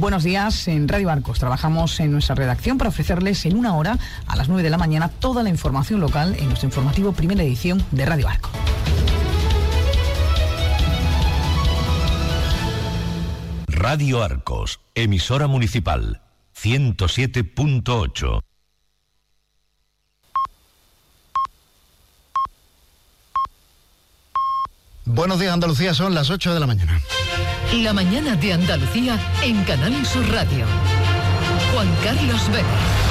Buenos días. En Radio Arcos trabajamos en nuestra redacción para ofrecerles en una hora, a las 9 de la mañana, toda la información local en nuestro informativo Primera Edición de Radio Arcos. Radio Arcos, emisora municipal, 107.8. Buenos días, Andalucía, son las 8 de la mañana. La mañana de Andalucía en Canal Sur Radio. Juan Carlos Vélez.